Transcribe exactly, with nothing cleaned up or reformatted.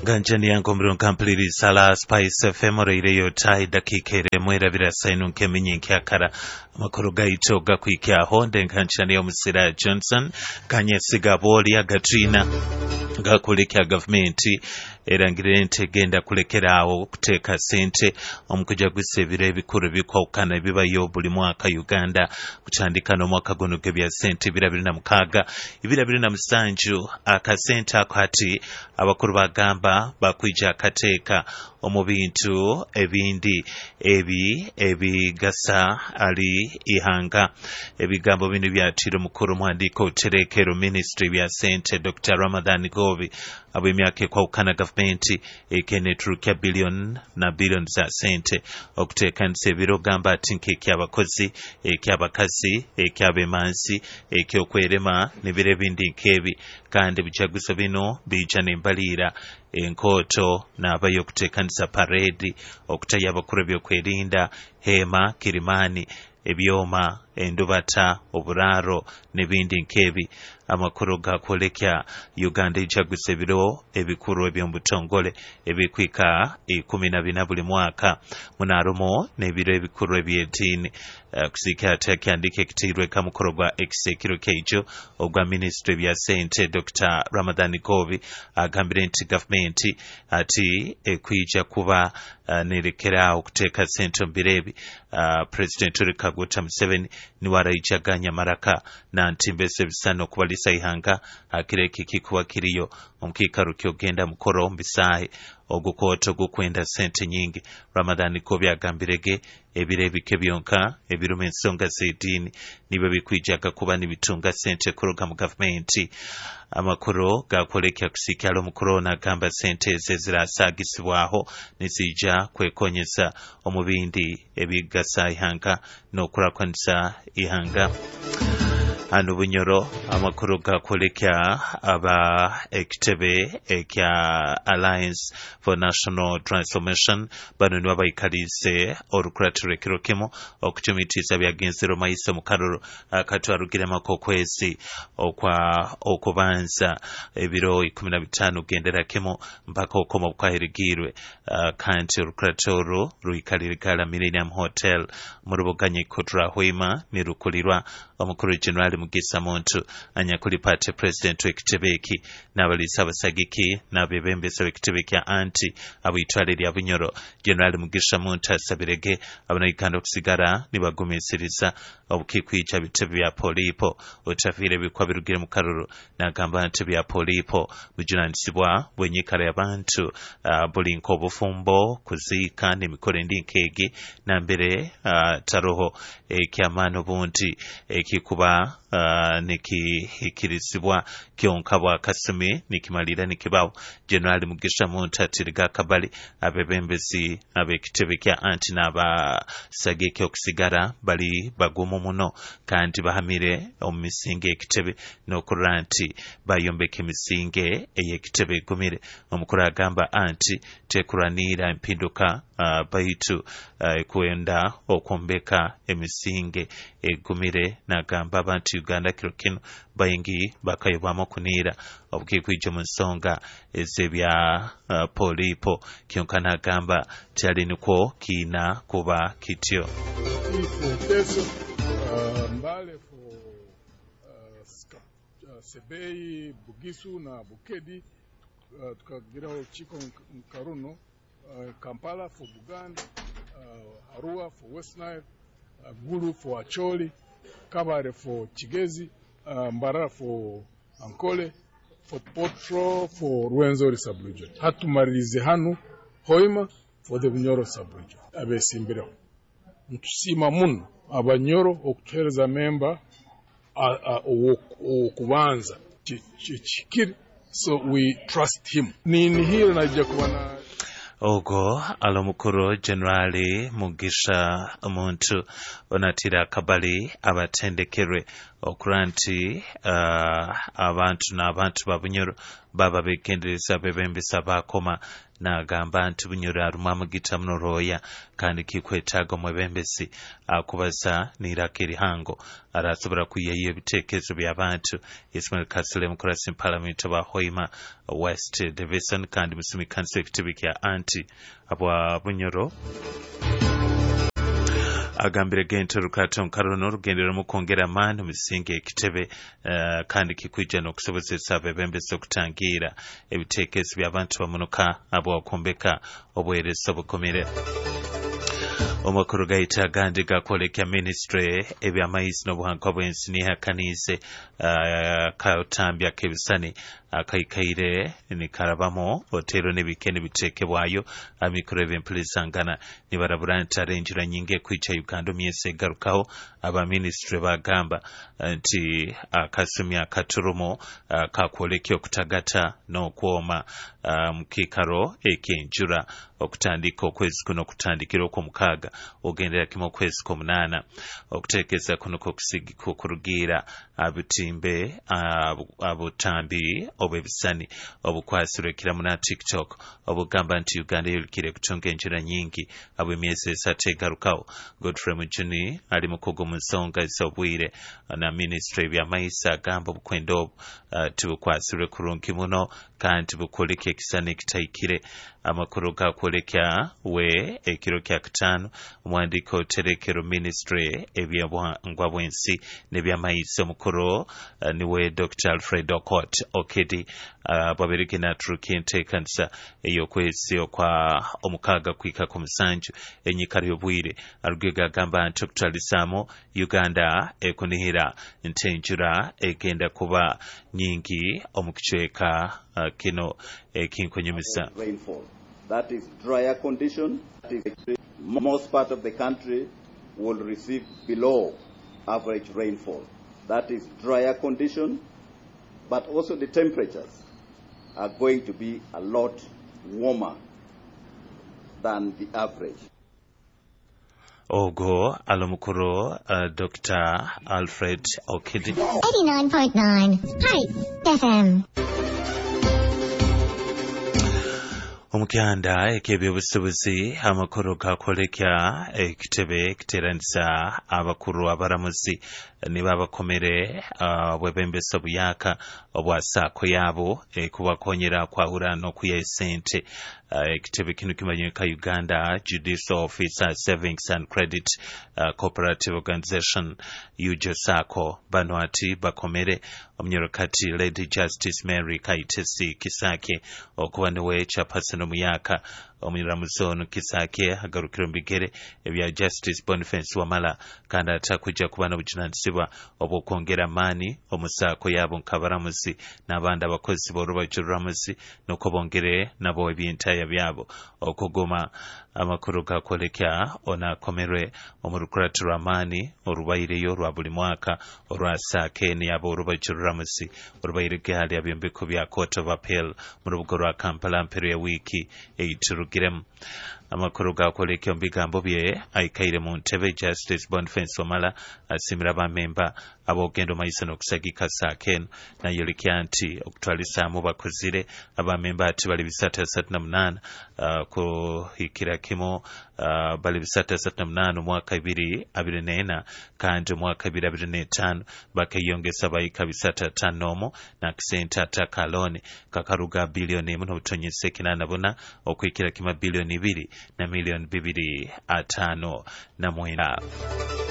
Nganjani yangu mrunga mpiliriza la Spice F M reireyo tai dakikere mwera birasa inunke minyenki akara amakuru gaito gakwikya honde nganjani yo Musira Johnson kanyesiga boli agatrina gakulekya gavumenti erangire nte genda kulekerawo kuteeka sente omukuja gwisebira ebikuru bikwawukana ebibayo buli mwaka Uganda kutandika n'omwaka guno gebya sente ebira abiri na mukaaga ebira abiri na musanju akasente akati abakuru bagamba bakwija akateeka omu bintu ebindi ebi ebigasa ali ihanga ebigambo bino byatiro mukuru mwandiko terekero ministry bya sente Doctor Ramadan Govi ab'emyaka ekwawukana gavumenti ekenetulukya billion na billion za sente okuteekanisa ebiro gamba ati nk'eky'abakozi eky'abakazi eky'abemansi eky'okwerema n'ebiro ebindi nk'ebi kandi ebijaguzo bino bija n'embaliira enkooto n'abayo okuteekanisa paredi okutaya abakulu ebyokwerinda hema kirimani ebyoma endubata oburaaro n'ebindi nk'ebi amakuru gakwolekya Uganda ejaguse ebiro ebikuru eby'omubutongole ebikwika ikumi na bina buli mwaka munarumo n'ebiro ebikuru eby'eddiini uh, kusika ate kyandika ekitirwe kamukoro gwa ekisekiro keijo ogwa ministry bya sente Doctor Ramadan Govi agambire nti gavumenti ati ekwija kuba uh, nerekera okuteeka sente mbirebi uh, President Yoweri Kaguta Museveni niwarayijaganya maraka na ntimbese bisano kubalisa ihanga akireki kikuba kiriyo omukikaru kyogenda mukoro mbisahe ogukooto gukwenda sente nyingi Ramadan Govi agambirege ebire ebike byonka ebiruma ensonga z'eddiini nibo bikwijaga kuba nibitunga sente kuruga mu gavumenti amakuru gakolekya kusikala mu corona gamba sente ze zirasaagisibwaho nizija kwekonyeza omubindi ebigasa ihanga n'okulakwaniza ihanga ano bunyoro amakuru gakolekya aba ekitebe ekya Alliance for National Transformation bano nibo bayikalize olukulatiro ekirokemo okutumitiza byagenzero mayisa mu kalulu akatwarugiremako okwezi okwa okubanza ebiro ikumi na bitano genderakemo mpaka okoma bukwahirigirwe uh, kanti olukulatiro luyikalirigala Millennium Hotel mu rubuganye kotura hwima nirukulirwa omukuru General Mugisa Muntu anyakulipate President w'ekitebeki n'abalisa abasagiki n'abebembesa w'ekitebeki anti abitwale lya bunyoro General Mugisa Muntu asabirege abanayuganda okusigara nibagumisiriza obukikwija bitebe bya polipo otafire bikwa birugire mu kalulu n'agamba nti bya polipo bujunanisibwa bwenyikala y'abantu uh, bulinko obufumbo kuziika n'emikolo endi nk'egi nambere uh, taroho ekyamaano bunti ekikuba uh, nikihikirizibwa kyonka bwa kasumi nikimalira nikibawo General Mugisha Muntu atiriga kabali abebembezi ab'ekitebe kya anti n'abasagiki okusigara bali bagumu muno kandi bahamire omu misingi ekitebe n'okurra nti bayombeka emisinge ey'ekitebe egumire omukulu agamba anti tekurwanira empinduka uh, baitu ekwenda uh, okwombeka emisinge egumire n'agamba abantu Uganda kiro kino bayingi bakayobwamu okuniira obukikwija mu nsonga ez'ebya uh, polipo kyonka n'agamba tyali nikwo kiina kuba kityo Mbale for uh, Sebeyi, Bugisu na Bukedi uh, tukagiraho Chiko Nkaruno uh, Kampala for Buganda uh, Arua for West Nile uh, Gulu for Acholi Kabare for Chigezi uh, Mbara for Ankole for Potro for Rwenzori Subregion hatumarize hanu Hoima for the Bunyoro Subregion abesimbiraho ntusima muno abanyoro okutereza member okubanza chikiri so we trust him nini hiyo najja kubana ogo alomukuru Generali Mugisha Muntu onatira kabali abatendekerwe okuranti uh, abantu n'abantu babunyoro baba bekendereza bebembesa bakoma n'agamba nti bunyoro alumu amugita munoroya kandi kikwetaaga omwebembezi akubaza n'iraka erihango arasobola kuyiyayo ebiteekerezo by'abantu. Ismail Kasule mukurasi Parliament oba Hoima West Division kandi musimi kanisa ekitebe kya anti abwa bunyoro agambire gento rukato nkarono rugendera mu kongera amaani musinge ekitebe uh, kandi kikwijja n'okusobozesa abebembezi okutangira ebiteekerezo by'abantu bamunuka abwakumbeka obwereso bukomere. Omukuru gaita gandi gakolekya ministry eby'amaizi n'obuhangwa bw'ensi nihakaniize uh, kayotambya kebisani akaikaire nikarabamo otero n'ebike n'ebiteekebwayo amikoro eby'empulizangana nibarabura nti arenjera nyingi ekwica Uganda myezi egarukaho aba ministry bagamba nti akasumi akaturumo uh, kakwolekya okutagata n'okwoma uh, mukikaro ekyenjura okutandika okwezi kuno okutandikira okwomukaaga ogendera kimu okwezi kw'omunaana okuteekeza kuno kokusigika okurugiira abutimbe abutambi obwebisani obukwasirwe kiramu na TikTok obugamba nti Uganda yolikire kutunga enjura nyingi abw'emyezi esatu egarukawo. Godfrey Mujuni ali mukugu mu nsonga ez'obwire na ministry by'amaizi agamba obukwenda obwo uh, tibukwasirwe kurungi muno kandi bukolekya ekisani ekitaikire. Amakuru gakwolekya we ekiro kya kataano omwandiko oterekero ministry eby'obwangwa bw'ensi n'eby'amaizi omukuru uh, niwe Doctor Alfred Okot Okedi uh, bwabirige n'aturuka enteekanisa ey'okwezi okwa omukaaga kwika ku musanju enyikara y'obwire arugega agamba nti okutwalisaamu Uganda ekunihira nti enjura egenda kuba nyingi omu kicweka uh, kino ekinkunyumisa. That is drier condition. That is most part of the country will receive below average rainfall. That is drier condition, but also the temperatures are going to be a lot warmer than the average. Ogo alomukuru uh, Doctor Alfred Okedi. eighty-nine point nine Hype F M. Omukyanda ek'ebyobusuubuzi amakuru gakolekya ekitebe ekiteranisa abakuru abaramuzi ne babakomere obwebembesa uh, obuyaka obwasaako yaabo ekubakonyera kwawula n'okuya esente. Ekitebe uh, kino kimanyika Uganda Judicial Officer Savings and Credit uh, Cooperative Organization UJOSACO bano ati bakomere omunyolokati Lady Justice Mary Kaitesi Kisake okuba niwe chairperson omuyaka omulamuzi ono Kisake agarukira mu bigere ebya Justice Boniface Wamala kandi atakujja kuba n'obujunaanyizibwa obw'okwongera amaani omusaako yaabo nk'abaramuzi n'abandi abakozi b'olubaju lw'oluramuzi n'okubongere nabo ebyentaya byabo okuguma. Amakuru gakolekya onaakomerwe omulukuratu lw'amaani olubayireyo lwa buli mwaka olwasaake niyaba olubaju lw'oluramuzi olubayire gaali abyombeko bya Court of Appeal mu lubuga lwa Kampala mpero ya wiiki eiturugiremu. Amakuru gakolekya mu bigambo bye ayikaire mu ntebe Justice Boniface Wamala asimira bamemba ab'ogendo maiso n'okusagika saake eno nayolekya nti okutwalisaamu bakuzire abamemba ati bali bisatu asatu na munaana uh, kuhikira kimu uh, bali bisatu asatu na munaana omwaka ibiri abiri n'ena kandi omwaka ibiri abiri n'etaano bakeyongesa bayika bisatu ataano omu nakisente atakalooni kakaruga biliyoni emu n'obutonyesa kinaana buna okwikira kima biliyoni ibiri na miliyoni bibiri ataano na mwenda.